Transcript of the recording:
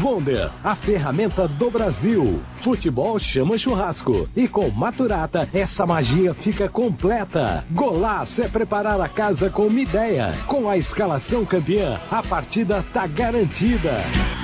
Wonder, a ferramenta do Brasil. Futebol chama churrasco. E com Maturata, essa magia fica completa. Golaço é preparar a casa com uma ideia. Com a escalação campeã, a partida tá garantida.